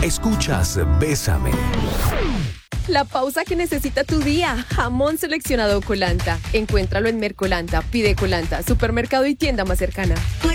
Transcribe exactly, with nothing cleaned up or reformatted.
Escuchas Bésame. La pausa que necesita tu día. Jamón seleccionado Colanta. Encuéntralo en Mercolanta. Pide Colanta, supermercado y tienda más cercana.